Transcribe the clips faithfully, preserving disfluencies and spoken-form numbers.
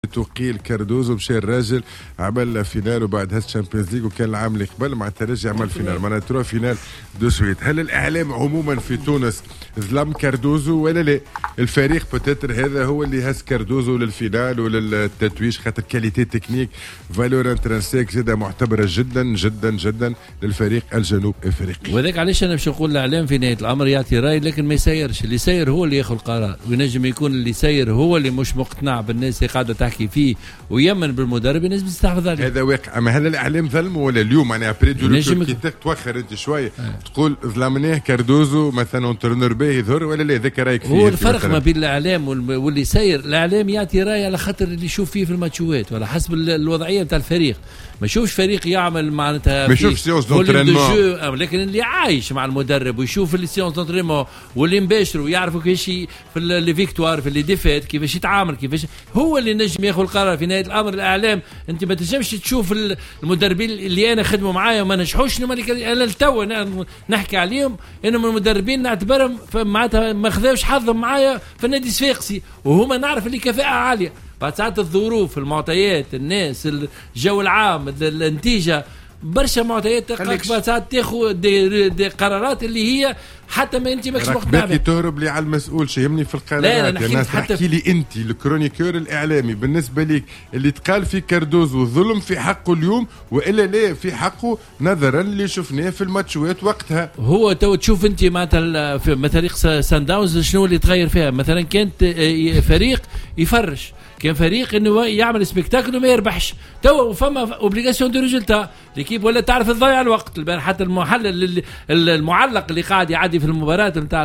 توقيل كاردوزو مشى الراجل عمل فينال وبعد هز تشامبيونز ليج، وكان العام اللي قبل مع الترجي عمل فينال معناها ترى فينال دو سويت. هل الاعلام عموما في تونس ظلم كاردوزو ولا لا؟ الفريق بوتيتر هذا هو اللي هز كاردوزو للفينال وللتتويج خاطر كاليتي تكنيك فالور انترنسيك زاده معتبره جدا جدا جدا للفريق الجنوب افريقي. وذاك علاش انا باش نقول الاعلام في نهايه الامر يعطي راي لكن ما يسيرش، اللي يسير هو اللي ياخذ القرار، وينجم يكون اللي يسير هو اللي مش مقتنع بالناس اللي قاعده تحكي فيه ويمن بالمدرب الناس بتستحفظ عليه. هذا واقع. اما هل الاعلام ظلموا ولا اليوم معناها ابري دو كي توخر انت شويه آه. تقول ظلمناه كاردوزو مثلا اونترونور باهي يظهر ولا لا؟ ذاك رايك فيه؟ هو الفرق ما بين الاعلام واللي ساير، الاعلام يعطي راي على خاطر اللي يشوف فيه في الماتشوات ولا حسب الوضعيه نتاع الفريق، ما يشوفش فريق يعمل معناتها ما يشوفش سيونس دونترينمون، لكن اللي عايش مع المدرب ويشوف اللي سيونس دونترينمون واللي مباشر ويعرفوا كيفاش في اللي فيكتوار في اللي ديفيت كيفاش يتعامل كيفاش هو اللي نجم ياخذ القرار في نهايه الامر. الاعلام انت ما تنجمش تشوف المدربين اللي انا خدموا معايا وما نجحوش، انا التو نحكي عليهم انهم المدربين نعتبرهم معناتها ما خذاوش حظهم معايا في النادي الصفاقسي، وهما نعرف اللي كفاءه عاليه. بعد ساعات الظروف المعطيات الناس الجو العام النتيجه برشا معطيات بعد ساعات تاخذ دي, دي قرارات اللي هي حتى ما انت ماكش مقتنع بها. تهرب لي على المسؤول شيهمني في القرارات. لا الناس تحكي لي انت الكرونيكور الاعلامي بالنسبه ليك اللي تقال في كاردوزو ظلم في حقه اليوم والا لا في حقه نظرا اللي شفناه في الماتشوات وقتها. هو تو تشوف انت مثلا في فريق سان داونز شنو اللي تغير فيها؟ مثلا كانت فريق يفرش، كان فريق انه يعمل سبيكتاكل وما يربحش، تو فما اوبليغاسيون دو ريزولتا ليكيب ولا تعرف تضيع الوقت. حتى المحلل المعلق اللي قاعد يعدي في المباراه نتاع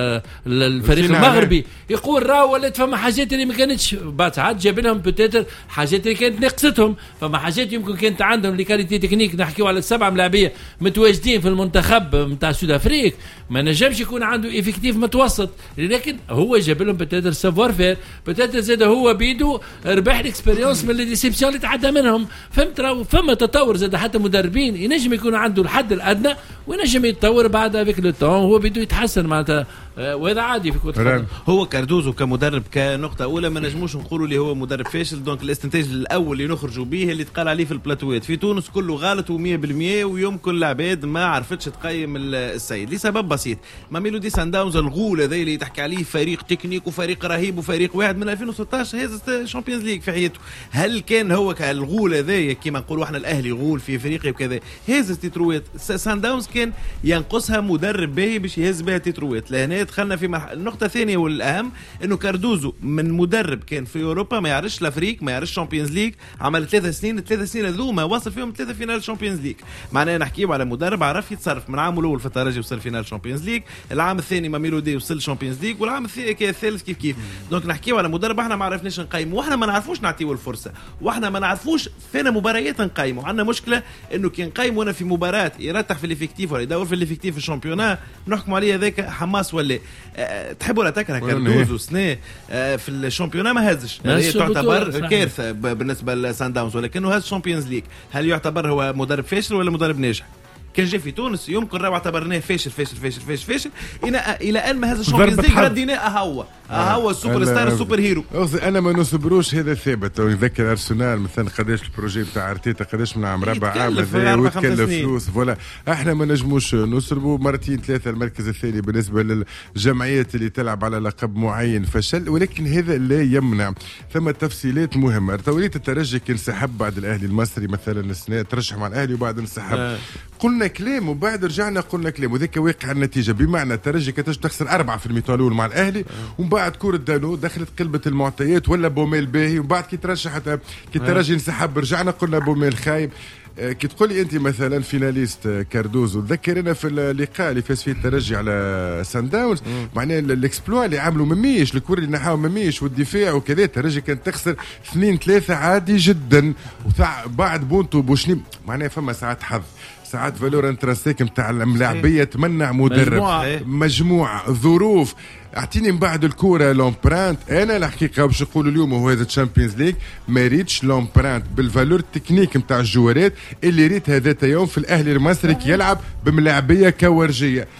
الفريق المغربي يقول راهو ولات فما حاجات اللي ما كانتش، بعد ساعات جاب لهم بوتيتر حاجات اللي كانت ناقصتهم، فما حاجات يمكن كانت عندهم لي كاليتي تكنيك. نحكيو على السبعه ملاعبيه متواجدين في المنتخب نتاع سود افريق، ما نجمش يكون عنده افكتيف متوسط، لكن هو جاب لهم بوتيتر سافوار فير، بوتيتر زاد هو بيدو ربح الاكسبيريونس من الديسيبسيون اللي تعدى منهم. فهمت؟ راهو فما تطور زاد، حتى مدربين ينجم يكون عنده الحد الادنى وينجم يتطور بعد افيك لو طون، هو بده يتحسن معناتها، وهذا عادي في كرة. هو كاردوزو كمدرب كنقطة أولى ما نجموش نقولوا اللي هو مدرب فاشل، دونك الاستنتاج الأول اللي نخرجوا به اللي تقال عليه في البلاتوات في تونس كله غلط ومية بالمية، ويمكن العباد ما عرفتش تقيم السيد لسبب بسيط. ما ميلودي سان داونز الغول هذا اللي تحكي عليه فريق تكنيك وفريق رهيب وفريق واحد من ألفين وستة عشر هز الشامبيونز ليج في حياته، هل كان هو كالغول هذا كما نقولوا احنا الأهلي غول في افريقيا وكذا هز التتروات؟ سان داونز كان ينقصها مدرب باهي باش يهز بها التتروات. لهنا دخلنا في مرحلة. النقطة الثانية والأهم إنه كاردوزو من مدرب كان في أوروبا ما يعرفش الأفريق ما يعرفش شامبيونز ليج، عمل ثلاث سنين الثلاث سنين هذوما وصل فيهم ثلاثة فينال شامبيونز ليج، معناه نحكيو على مدرب عرف يتصرف. من عام الأول في الترجي وصل فينال شامبيونز ليج، العام الثاني ما ميلودي وصل شامبيونز ليج، والعام الثالث كيف كيف. دونك نحكيو على مدرب احنا ما عرفناش نقيمه، واحنا ما نعرفوش نعطيوه الفرصة، واحنا ما نعرفوش فينا مباريات نقيمه. عندنا مشكلة إنه كي نقيمه أنا في مباراة يرتح في الإفكتيف ولا يدور في الإفكتيف في الشامبيونات نحكم عليه هذاك حماس ولا أه تحب ولا تكره. كاردوزو سنة أه في الشامبيونات ما هزش، هي تعتبر كارثة بالنسبة لسان داونز، ولكنه هز شامبيونز ليج. هل يعتبر هو مدرب فاشل ولا مدرب ناجح؟ كان جاي في تونس يمكن راهو اعتبرناه فاشل فاشل فاشل فاشل فاشل الى الى ان ما هذا الشامبيونز ليج رديناه هو هو السوبر ستار السوبر هيرو. انا ما نصبروش هذا ثابت. ونذكر ارسنال مثلا قداش البروجي بتاع ارتيتا قداش من عام ربع عام هذا وتكلف فلوس فوالا. احنا ما نجموش نصربوا مرتين ثلاثه. المركز الثاني بالنسبه للجمعيات اللي تلعب على لقب معين فشل، ولكن هذا لا يمنع ثم تفصيلات مهمه. توليت الترجي كان انسحب بعد الاهلي المصري مثلا السنه ترشح مع الاهلي وبعد انسحب قلنا كلام وبعد رجعنا قلنا كلام، وذاك واقع النتيجه. بمعنى الترجي كانت تخسر أربعة في الميطان الاول مع الاهلي، ومن بعد كره دانو دخلت قلبه المعطيات ولا بوميل باهي، وبعد كي ترشحت كي الترجي انسحب رجعنا قلنا بوميل خايب. كي تقولي انت مثلا فيناليست كاردوزو تذكرنا في اللقاء اللي فاز فيه الترجي على سان داونز، معناه الاكسبلوا اللي عملوا مميش الكره اللي نحاو مميش والدفاع وكذا. الترجي كانت تخسر اثنين ثلاثة عادي جدا، وبعد بونتو بوشني معناه فما ساعات حظ ساعات فالور انترسيك نتاع الملاعبيه تمنع مدرب مجموعة, مجموعة ظروف. اعطيني من بعد الكوره لومبرانت. انا الحقيقه باش نقولوا اليوم هو هذا الشامبيونز ليج ما ريتش لومبرانت بالفالور تكنيك نتاع الجوارات اللي ريت هذا يوم في الاهلي المصري كي يلعب بملاعبيه كورجيه.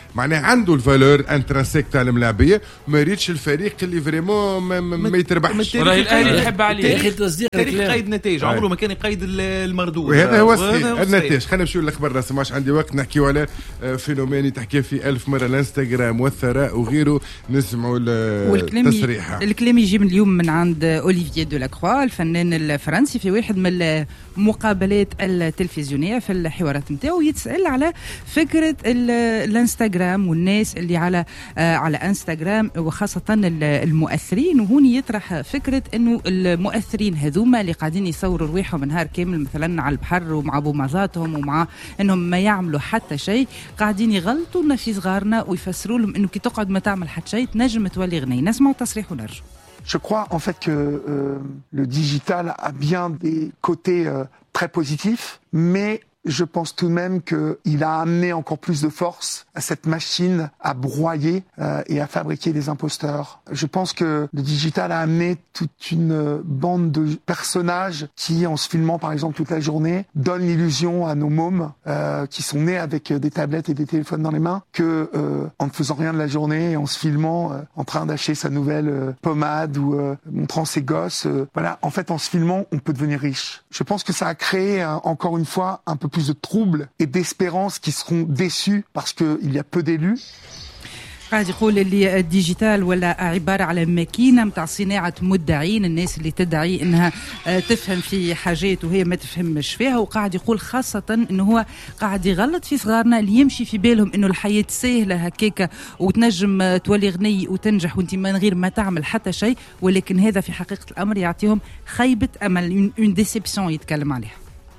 معناها عنده الفالور انترنسيك تاع الملاعبيه، ما يريدش الفريق اللي فريمون ما, ما يتربحش. راهي الاهلي يحب عليه يا اخي تصديق التاريخ قيد نتائج، عمره ما كان يقيد المردود، وهذا هو الصحيح النتائج. خلينا نمشيو للاخبار الرسميه، ماش عندي وقت نحكيو على فينومين تحكي في ألف مره الانستغرام والثراء وغيره. نسمعوا التصريح. الكلام يجي من اليوم من عند اوليفييه دولاكروا الفنان الفرنسي في واحد من المقابلات التلفزيونيه في الحوارات نتاعو، يتسال على فكره الانستغرام والناس اللي على على انستغرام وخاصه المؤثرين، وهوني يطرح فكره انه المؤثرين هذوما اللي قاعدين يصوروا رواحهم نهار كامل مثلا على البحر ومع بومازاتهم ومع انهم ما يعملوا حتى شيء، قاعدين يغلطوا لنا في صغارنا ويفسروا لهم انه كي تقعد ما تعمل حتى شيء تنجم تولي غني. نسمعوا التصريح ونرجع. Je crois en fait que euh, le digital a bien des côtés euh, très positifs, mais je pense tout de même qu'il a amené encore plus de force à cette machine à broyer euh, et à fabriquer des imposteurs. Je pense que le digital a amené toute une bande de personnages qui, en se filmant par exemple toute la journée, donnent l'illusion à nos mômes euh, qui sont nés avec des tablettes et des téléphones dans les mains que euh, en ne faisant rien de la journée et en se filmant euh, en train d'acheter sa nouvelle euh, pommade ou euh, montrant ses gosses, euh, voilà, en fait en se filmant on peut devenir riche. Je pense que ça a créé euh, encore une fois un peu plus de troubles et d'espérances qui seront déçus parce qu'il y a peu d'élus. قاعد يقول اللي الديجيتال ولا عبارة على ماكينة متاع صناعة مدعين، الناس اللي تدعي انها تفهم في حاجات وهي ما تفهمش فيها، وقاعد يقول خاصة انه هو قاعد يغلط في صغارنا اللي يمشي في بالهم انه الحياة سهلة هكاكا وتنجم تولي غني وتنجح وانت من غير ما تعمل حتى شيء، ولكن هذا في حقيقة الامر يعطيهم خيبة امل، اون ديسيبسيون يتكلم عليها.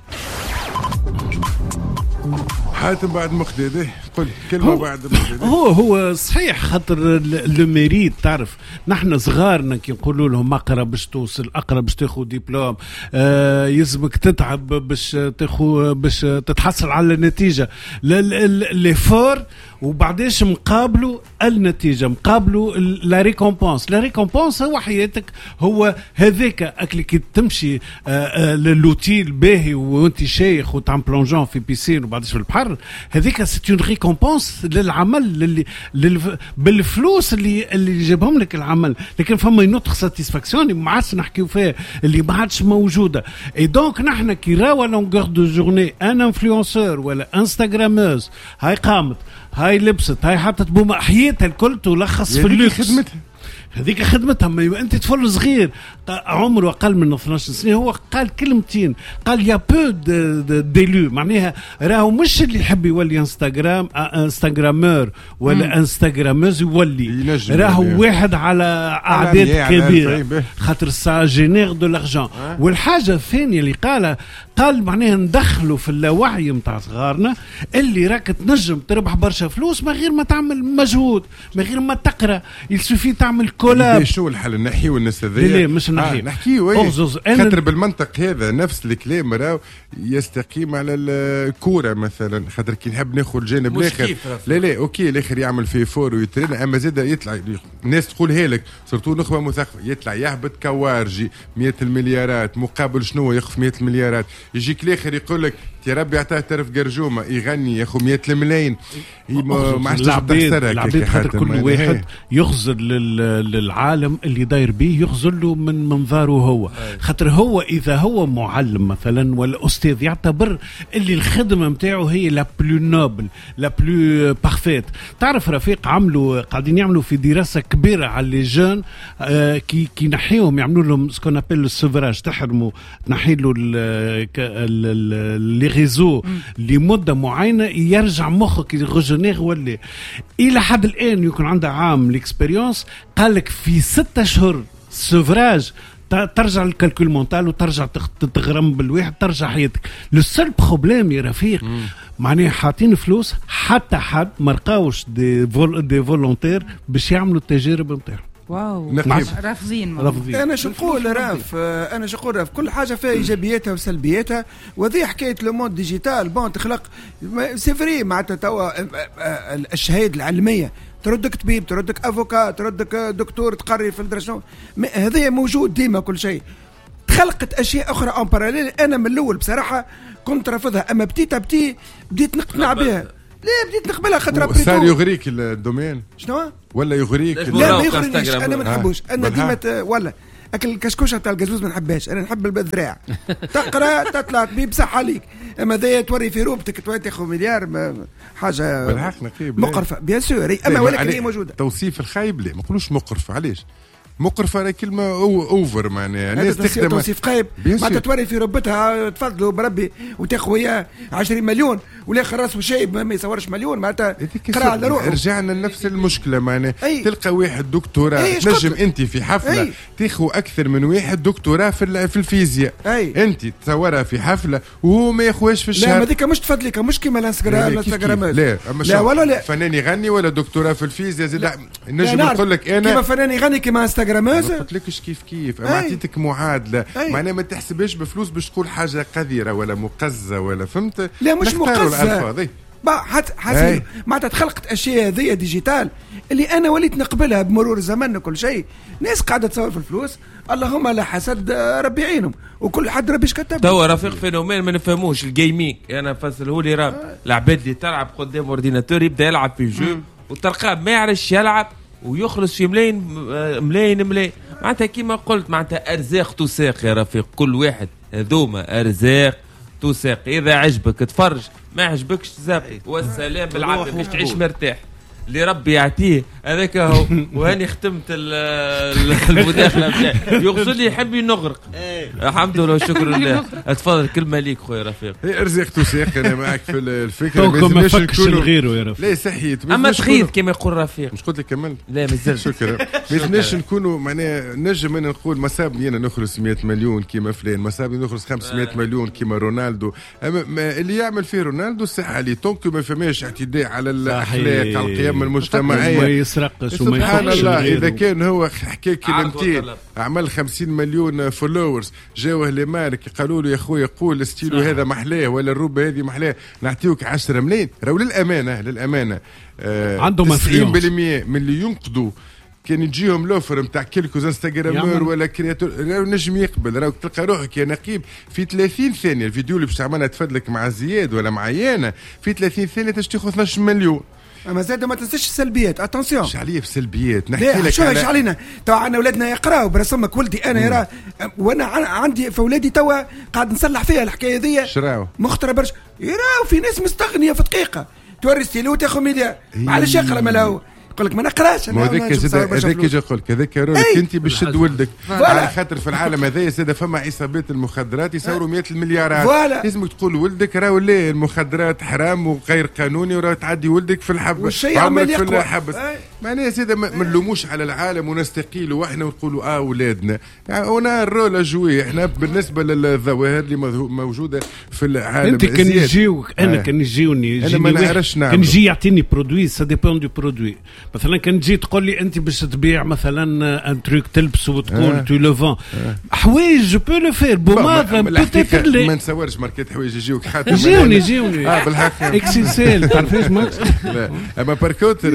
حاتم بعد مقدده قل كلمه بعد مقدده. هو هو صحيح خاطر لو ميريت، تعرف نحن صغارنا كي نقولوا لهم اقرا باش توصل، اقرا باش تاخذ دبلوم، آه يلزمك تتعب باش تاخذ باش تتحصل على النتيجه، لي فور وبعديش مقابلوا النتيجه، مقابلوا لا ريكومبونس. لا ريكومبونس هو حياتك، هو هذاك اكل كي تمشي للوتي الباهي وانت شيخ وتعمل بلونجون في بيسين وبعديش في البحر، هذيك سيتون ريكومبونس للعمل اللي لل... بالفلوس اللي اللي جابهم لك العمل. لكن فما نوتر ساتيسفاكسيون ما عادش نحكيو فيها اللي ما عادش موجوده. اي دونك نحن كي راوا لونغور دو جورني ان انفلونسور ولا انستغراموز هاي قامت هاي لبست هاي حطت بوما حياتها الكل تلخص في اللوكس، خدمتها هذيك خدمتها. ما انت طفل صغير عمره اقل من اثناش سنه هو قال كلمتين، قال يا بو ديلو، معناها راهو مش اللي يحب يولي انستغرام انستغرامور ولا انستغراموز يولي، راهو واحد على اعداد كبيره خاطر سا جينير دو لارجون. والحاجه الثانيه اللي قالها، قال معناها ندخلوا في اللاوعي نتاع صغارنا اللي راك تنجم تربح برشا فلوس من غير ما تعمل مجهود، من غير ما تقرا، يلسوفي تعمل كولاب. شو الحل؟ نحيو الناس هذيا؟ لا مش نحيو، آه نحكيو خاطر بالمنطق هذا نفس الكلام راهو يستقيم على الكوره مثلا، خاطر كي نحب ناخذ الجانب الاخر لا لا اوكي الاخر يعمل في فور ويترين، اما زاد يطلع الناس تقولها لك سورتو نخبه مثقفه، يطلع يهبط كوارجي مئة المليارات مقابل شنو ياخذ مئة المليارات، يجيك الاخر يقول لك يا ربي عطاه ترف قرجومه يغني ياخذ مئة الملايين. ما عادش تحسرها العبيد خاطر كل واحد يخزر للعالم اللي داير بيه، يخزر له من منظاره هو. خاطر هو اذا هو معلم مثلا ولا استاذ يعتبر اللي الخدمه نتاعو هي لا بلو نوبل لا بلو بارفيت. تعرف رفيق عملوا قاعدين يعملوا في دراسه كبيره على لي جون، آه كي كي نحيهم يعملوا لهم سكون ابل السوفراج، تحرموا تنحي له لي ريزو لمده معينه يرجع مخك يرجونير ولا الى حد الان يكون عنده عام ليكسبيريونس. قال لك في ستة اشهر سوفراج ترجع الكالكول مونتال وترجع تغرم بالواحد ترجع حياتك. لو سول بروبليم يا رفيق معناه حاطين فلوس حتى حد ما لقاوش دي فول دي فولونتير باش يعملوا التجارب نتاعهم. واو رافضين رافضين. انا شو نقول راف انا شو نقول راف كل حاجه فيها ايجابياتها وسلبياتها، وذي حكايه لو مود ديجيتال بون تخلق سيفري معناتها توا الشهاده العلميه تردك طبيب، تردك افوكا، تردك دكتور تقري في الدراسه، هذا موجود ديما كل شيء. تخلقت اشياء اخرى ان باراليل انا من الاول بصراحه كنت رافضها، اما بتيتا بتي بديت نقتنع بها. لا بديت نقبلها خاطر صار يغريك الدومين شنو ولا يغريك؟ لا ما يغرينيش انا ما نحبوش انا ديما ولا اكل الكشكوشه تاع الجازوز ما نحبهاش انا نحب الذراع تقرا تطلع طبيب بصح عليك اما ذا توري في روبتك تاخذ مليار حاجه بالحق نقيب مقرفه بيان سور اما ولكن هي موجوده توصيف الخايب لا ما نقولوش مقرفه علاش مقرفه راهي كلمه أو اوفر معناها الناس تستخدم توصيف خايب معناتها توري في ربتها تفضلوا بربي وتاخذ وياه عشرين مليون والاخر راسه شايب ما يصورش مليون معناتها قرا على روحه. رجعنا لنفس المشكله معناها تلقى واحد دكتوراه تنجم انت في حفله تاخذ اكثر من واحد دكتوراه في في الفيزياء انت تصورها في حفله وهو ما ياخذش في الشهر. لا هذيك مش تفضلك مش كيما الانستغرام الانستغرام لا لا ولا لا فنان يغني ولا دكتوراه في الفيزياء زاد نجم نقول لك انا كيما فنان يغني كيما انستغرام ما قلتلكش كيف كيف اما عطيتك معادله معناها ما تحسبش بفلوس باش تقول حاجه قذره ولا مقزه ولا فهمت. لا مش مقزه حتى حسين معناتها تخلقت اشياء هذيا ديجيتال اللي انا وليت نقبلها بمرور الزمن وكل شيء. ناس قاعده تصور في الفلوس اللهم لا حسد ربي يعينهم وكل حد ربي كتب. توا رفيق فينومين ما نفهموش الجيمنج انا فسره لي راه العباد اللي تلعب قدام اورديناتور يبدا يلعب في جو وتلقاه ما يعرفش يلعب ويخلص في ملايين ملايين ملايين معناتها كيما قلت معناتها ارزاق توساق يا رفيق كل واحد هذوما ارزاق توساق اذا عجبك تفرج ما عجبكش زابي والسلام بالعافيه باش تعيش مرتاح اللي ربي يعطيه هذاك هو. وهاني ختمت المداخله بتاعي يغسل لي يحب نغرق الحمد لله والشكر لله. اتفضل كلمه ليك خويا رفيق. هي ارزاق توساق انا معك في الفكره ما فكش غيره يا رفيق. لا صحيت اما تخيل كما يقول رفيق مش قلت لك كملت لا مازال شكرا. باش نكونوا معناها نجم انا نقول ما سابني انا نخلص مئة مليون كيما فلان ما سابني نخلص خمسمئة مليون كيما رونالدو اما اللي يعمل فيه رونالدو صح عليه طونك ما فماش اعتداء على الاخلاق على القيم المجتمعيه ما يسرقش وما سبحان الله اذا كان هو حكى كلمتين عمل خمسين مليون فولورز جاوه لي مارك قالوا له يا خويا قول ستيلو هذا محلاه ولا الروبه هذه محلاه نعطيوك عشرة ملايين راهو للامانه للامانه آه عندهم تسعين بالمئة من اللي ينقضوا كان يجيهم لوفر نتاع كيلكوز انستغرامور ولا كرياتور راهو نجم يقبل راهو تلقى روحك يا نقيب في ثلاثين ثانيه الفيديو اللي باش تعملها تفدلك مع زياد ولا مع يانا في ثلاثين ثانيه تاش تاخذ اثناش مليون. اما زاد ما تنساش السلبيات اتونسيون مش عليه في السلبيات نحكي لك شو ايش علينا توا عندنا اولادنا يقراوا برسمك ولدي انا يرى وانا عندي في اولادي توا قاعد نصلح فيها الحكايه ذي شراو مخترع برشا يراو في ناس مستغنيه في دقيقه توري ستيلو تاخذ مليار معلش يقرا مالاو يقول لك ما نقراش انا هذاك هذاك يجي يقول لك هذاك رولك انت باش تشد ولدك على خاطر في العالم هذايا زاد فما عصابات المخدرات يصوروا مئات المليارات لازمك تقول ولدك راهو لا المخدرات حرام وغير قانوني وراه تعدي ولدك في الحبس عمرك في الحبس معناها زاد ما نلوموش على العالم ونستقيلوا واحنا ونقولوا اه اولادنا هنا الرول جوي احنا بالنسبه للظواهر اللي موجوده في العالم. انت كان يجيوك انا كان يجيوني انا ما نعرفش نعمل كان يجي يعطيني برودوي سا ديبون دو برودوي مثلا كان تجي تقول لي انت باش تبيع مثلا ان تروك تلبس وتقول تو لو فون حوايج جو بو لو فير بوماذا بوتيتر لي ما نصورش ماركات حوايج يجيوك حتى يجيوني يجيوني اه بالحق اكسيسيل تعرفيش ماكس لا اما باركوتر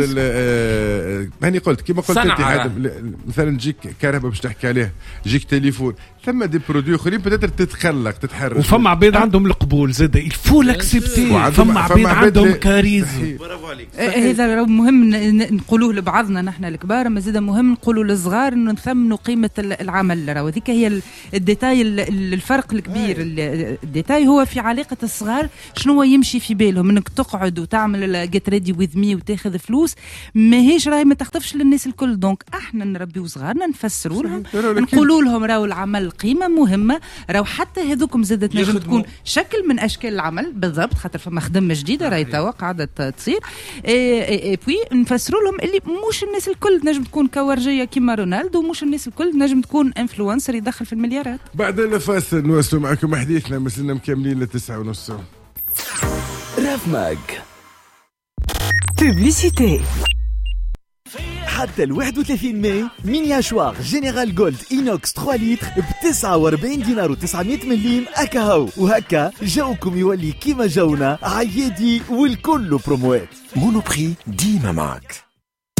هاني قلت كيما قلت انت مثلا تجيك كهرباء باش تحكي عليها يجيك تليفون ثم دي برودوي اخرين بدات تتخلق تتحرك وفما عباد عندهم القبول زاد الفو لاكسبتي فما عباد عندهم كاريزما هذا مهم نقولوه لبعضنا نحن الكبار اما زاد مهم نقولوا للصغار انه نثمنوا قيمه العمل راهو هذيك هي الديتاي الفرق الكبير الديتاي هو في علاقه الصغار شنو يمشي في بالهم انك تقعد وتعمل جيت ريدي وذ مي وتاخذ فلوس ماهيش راهي ما تخطفش للناس الكل دونك احنا نربيو صغارنا نفسروا لهم نقولوا لهم راهو العمل قيمه مهمه راهو حتى هذوكم زادت نجم تكون شكل من اشكال العمل بالضبط خاطر فما خدمه جديده راهي توا قاعده تصير اي بوي نفسروا لهم اللي مش الناس الكل نجم تكون كورجيه كيما رونالدو ومش الناس الكل نجم تكون انفلونسر يدخل في المليارات. بعد الفاصل نواصلوا معكم حديثنا مسلنا مكملين لتسعة ونص. راف ماج بوبليسيتي حتى الواحد وثلاثين ماي ميني اشواغ جينيرال جولد اينوكس ثلاثة لتر ب تسعة وأربعين دينار وتسعمائة مليم اكاهو وهكا جاوكم يولي كيما جاونا عيادي والكل بروموات مونوبري ديما معك.